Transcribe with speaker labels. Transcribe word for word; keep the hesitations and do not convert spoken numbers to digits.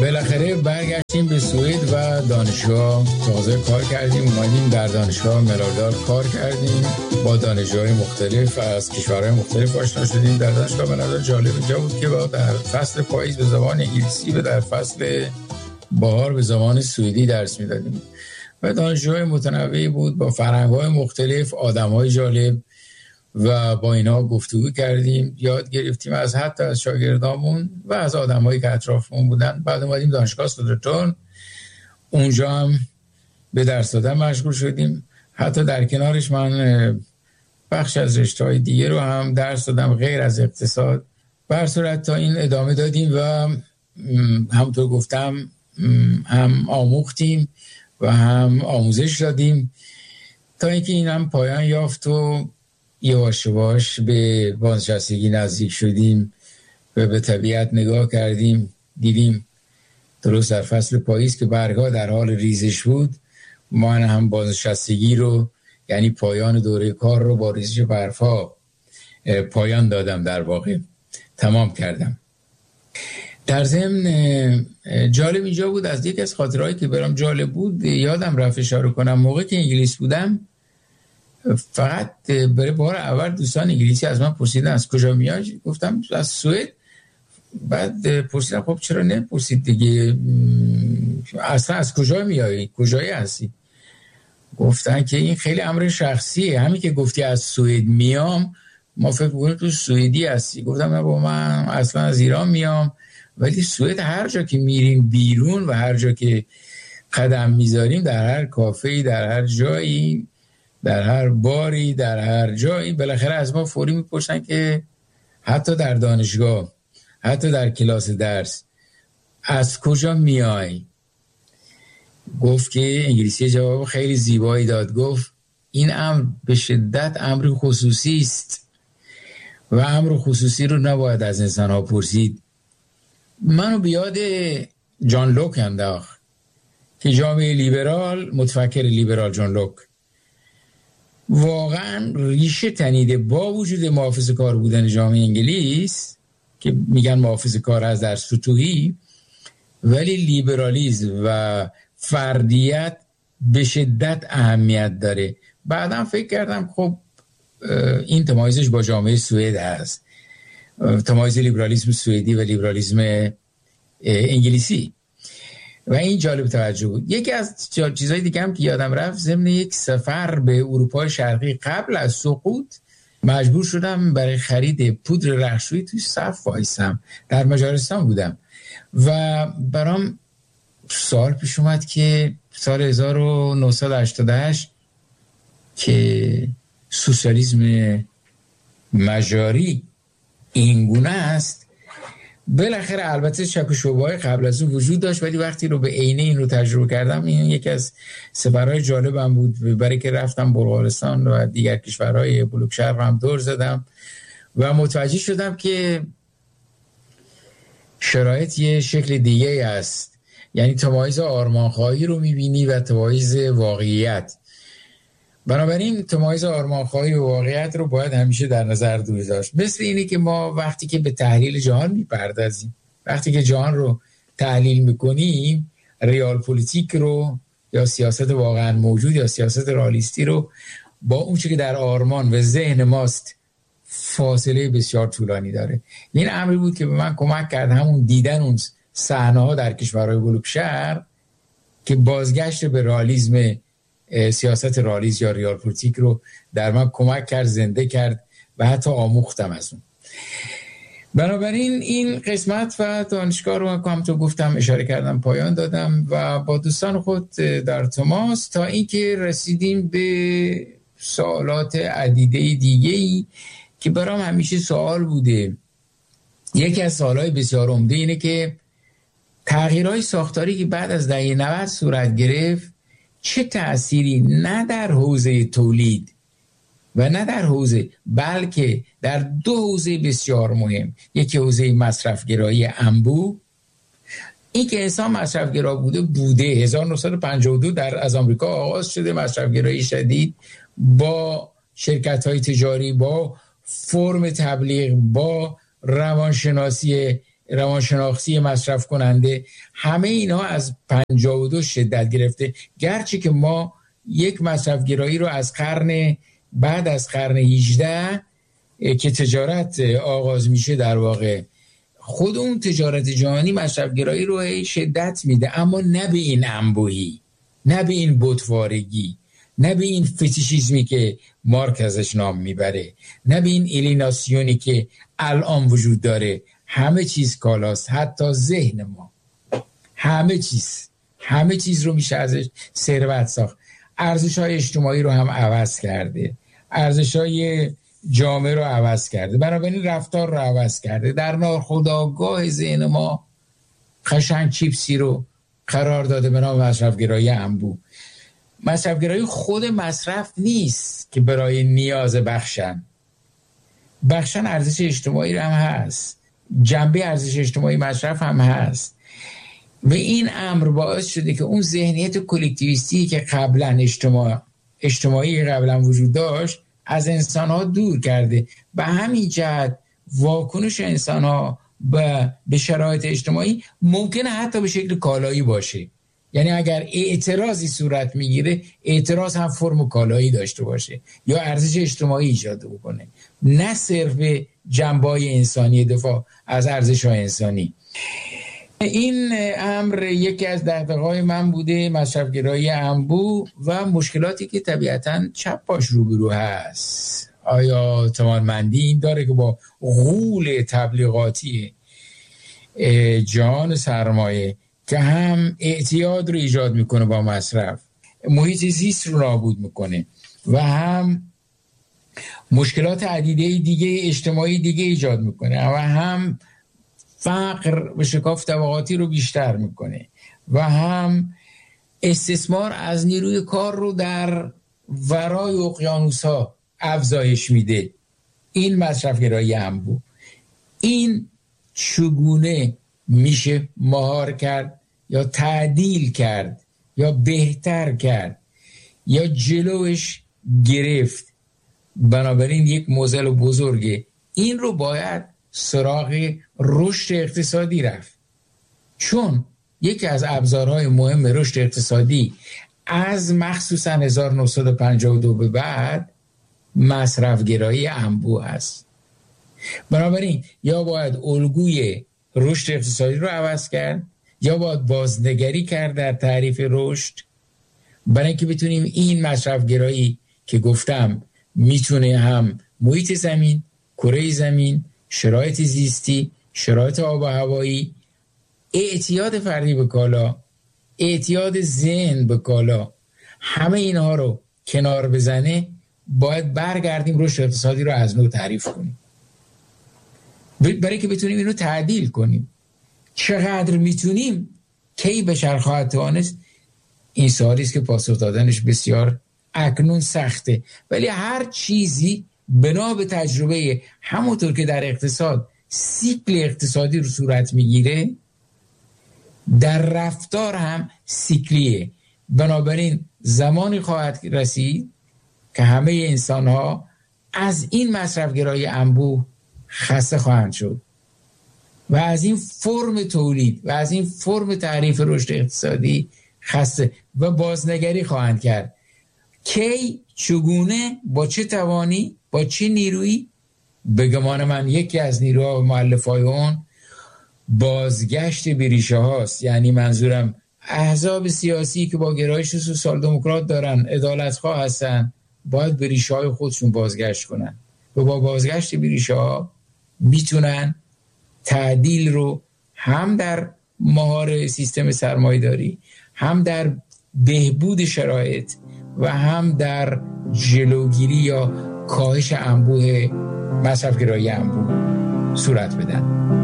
Speaker 1: بالاخره برگشتیم به سوئد و دانشگاه تازه کار کردیم. اومدیم در دانشگاه ملاردار کار کردیم، با دانشجوهای مختلف از کشورهای مختلف آشنا شدیم. در دانشگاه ملاردار جالب اینجا بود که با در فصل پاییز به زبان انگلیسی و در فصل بهار به زبان سوئدی درس میدادیم و دانشجوهای متنوعی بود با فرهنگ‌های مختلف، آدم‌های جالب و با اینا گفتگو کردیم، یاد گرفتیم از حتی از شاگردامون و از آدم‌هایی که اطرافمون بودن. بعد اومدیم دانشگاه سودرتون، اونجا هم به درس دادن مشغول شدیم. حتی در کنارش من بخش از رشته‌های دیگه رو هم درس دادم غیر از اقتصاد. به هر صورت تا این ادامه دادیم و همونطور گفتم هم آموختیم و هم آموزش دادیم تا اینکه این هم پایان یافت و یواش یواش به بازنشستگی نزدیک شدیم و به طبیعت نگاه کردیم. دیدیم درست در فصل پاییز که برگ‌ها در حال ریزش بود، من هم بازنشستگی رو یعنی پایان دوره کار رو با ریزش برف‌ها پایان دادم، در واقع تمام کردم. در ضمن جالب اینجا بود، از یک از خاطرهایی که برام جالب بود یادم رفت اشاره کنم. موقع که انگلیس بودم فقط برای بار اول دوستان انگلیسی از من پرسیدن از کجا میای؟ گفتم از سوئد. بعد پرسیدم خب چرا نپرسید دیگه، اصلا از کجا میای، کجایی هستی؟ گفتن که این خیلی امر شخصیه، همین که گفتی از سوئد میام ما فکر می‌کنیم تو سوئدی هستی. گفتم نه با من اصلا از ایران میام، ولی سوئد هر جا که میریم بیرون و هر جا که قدم میذاریم، در هر کافه‌ای، در هر جایی، در هر باری، در هر جایی، بالاخره از ما فوری میپرسن که حتی در دانشگاه، حتی در کلاس درس، از کجا میای؟ گفت که انگلیسی جواب خیلی زیبایی داد، گفت این امر به شدت امر خصوصی است و امر خصوصی رو نباید از انسان ها پرسید. منو بیاد جان لوک انداخت که جامعه لیبرال، متفکر لیبرال جان لوک واقعا ریشه تنیده با وجود محافظه کار بودن جامعه انگلیس که میگن محافظه کار از در سطوحی، ولی لیبرالیسم و فردیت به شدت اهمیت داره. بعدم فکر کردم خب این تمایزش با جامعه سوئد هست، تمایز لیبرالیسم سوئدی و لیبرالیسم انگلیسی، و این جالب توجه بود. یکی از چیزهای دیگه هم که یادم رفت، ضمن یک سفر به اروپای شرقی قبل از سقوط مجبور شدم برای خرید پودر رختشویی توی صف وایسم. در مجارستان بودم و برام سوال پیش اومد که سال هزار و نهصد و هشتاد و هشت که سوسیالیسم مجاری اینگونه است، بالاخره البته شک و شبهه‌های قبل از اون وجود داشت، ولی وقتی رو به عینه این رو تجربه کردم، این یکی از سفرهای جالبم بود، برای که رفتم بلغارستان و دیگر کشورهای بلوک شرق هم دور زدم و متوجه شدم که شرایط یه شکل دیگه است. یعنی تمایز آرمانخواهی رو میبینی و تمایز واقعیت. بنابراین تمایز آرمانخواهی و واقعیت رو باید همیشه در نظر داشت. مثل اینه که ما وقتی که به تحلیل جهان میپردازیم، وقتی که جهان رو تحلیل میکنیم، ریال پولیتیک رو یا سیاست واقعا موجود یا سیاست رئالیستی رو با اون چیزی که در آرمان و ذهن ماست فاصله بسیار طولانی داره. این امری بود که به من کمک کرد، همون دیدن اون صحنه‌ها در کشورهای بلوک شرق که بازگشت به رئالیسم، سیاست رئالیسم یا ریال پولیتیک رو در من کمک کرد، زنده کرد و حتی آموختم از اون. بنابراین این قسمت و دانشگاه رو هم تو گفتم اشاره کردم پایان دادم و با دوستان خود در تماس تا اینکه رسیدیم به سوالات عدیده دیگه‌ای که برام همیشه سوال بوده. یکی از سوالای بسیار عمده اینه که تغییرهای ساختاری که بعد از دهه نود صورت گرفت چه تأثیری نه در حوزه تولید و نه در حوزه، بلکه در دو حوزه بسیار مهم، یکی حوزه مصرفگرایی انبوه، این که انسان مصرفگرا بوده بوده هزار و نهصد و پنجاه و دو در از آمریکا آغاز شده مصرفگرایی شدید با شرکت‌های تجاری، با فرم تبلیغ، با روانشناسی روانشناختی مصرف کننده، همه اینا از پنجاه و دو شدت گرفته. گرچه که ما یک مصرف گرایی رو از قرن بعد از قرن هجده که تجارت آغاز میشه، در واقع خود اون تجارت جهانی مصرف گرایی رو شدت میده، اما نه به این انبوهی، نه به این بتوارگی، نه به این فتیشیزمی که مارک ازش نام میبره، نه به این الیناسیونی که الان وجود داره. همه چیز کالاست، حتی ذهن ما. همه چیز همه چیز رو میشه ازش ثروت ساخت. ارزش‌های اجتماعی رو هم عوض کرده، ارزش‌های جامعه رو عوض کرده، بنابراین رفتار رو عوض کرده. در ناخودآگاه ذهن ما قشنگ چیپسی رو قرار داده به نام مصرف‌گرایی انبوه. مصرف‌گرایی خود مصرف نیست که برای نیاز بخشن بخشن ارزش اجتماعی هم هست، جنبه ارزش اجتماعی مصرف هم هست. و این امر باعث شده که اون ذهنیت کلکتیویستی که قبلا اجتماع اجتماعی قبلا وجود داشت از انسان‌ها دور کرده. به همین جهت واکنش انسان‌ها به به شرایط اجتماعی ممکنه حتی به شکل کالایی باشه. یعنی اگر اعتراضی صورت میگیره، اعتراض هم فرم کالایی داشته باشه یا ارزش اجتماعی ایجاد بکنه، نه صرف جنبه‌های انسانی، دفاع از ارزش‌های انسانی. این امر یکی از دغدغه‌های من بوده، مصرف‌گرایی انبوه و مشکلاتی که طبیعتاً چپ باش روبرو هست. آیا توانمندی این داره که با غول تبلیغاتی جهان سرمایه که هم اعتیاد رو ایجاد میکنه با مصرف، محیط زیست رو نابود میکنه و هم مشکلات عدیده دیگه اجتماعی دیگه ایجاد میکنه و هم فقر و شکاف طبقاتی رو بیشتر میکنه و هم استثمار از نیروی کار رو در ورای اقیانوس‌ها افزایش میده. این مصرف‌گرایی انبوه. این چگونه میشه مهار کرد یا تعدیل کرد یا بهتر کرد یا جلوش گرفت؟ بنابراین یک معضل بزرگه. این رو باید سراغ رشد اقتصادی رفت، چون یکی از ابزارهای مهم رشد اقتصادی از مخصوصا هزار و نهصد و پنجاه و دو به بعد مصرف‌گرایی انبوه است. بنابراین یا باید الگوی رشد اقتصادی رو عوض کرد یا باید بازنگری کرد در تعریف رشد، برای اینکه بتونیم این مصرف‌گرایی که گفتم میتونه هم محیط زمین، کره زمین، شرایط زیستی، شرایط آب و هوایی، اعتیاد فردی به کالا، اعتیاد ذهن به کالا، همه اینها رو کنار بزنه. باید برگردیم رشد اقتصادی رو از نو تعریف کنیم برای که بتونیم اینو تعدیل کنیم. چقدر میتونیم، کی بشر خواهد توانست؟ این سوالی است که پاسخ دادنش بسیار اکنون سخته، ولی هر چیزی بنا به تجربه، همونطور که در اقتصاد سیکل اقتصادی رو صورت میگیره، در رفتار هم سیکلیه. بنابراین زمانی خواهد رسید که همه انسان ها از این مصرف‌گرایی انبوه خسته خواهند شد و از این فرم تولید و از این فرم تعریف رشد اقتصادی خسته و بازنگری خواهند کرد. کی، چگونه، با چه توانی، با چه نیرویی؟ به گمان من یکی از نیروها و مؤلفه‌های اون بازگشت به ریشه هاست. یعنی منظورم احزاب سیاسی که با گرایش سوسیال دموکرات دارن، عدالت‌خواه هستن، باید به ریشه های خودشون بازگشت کنن و با بازگشت به ریشه ها میتونن تعدیل رو هم در مهار سیستم سرمایه‌داری، هم در بهبود شرایط و هم در جلوگیری یا کاهش انبوه مصرف‌گرایی انبوه صورت بدن.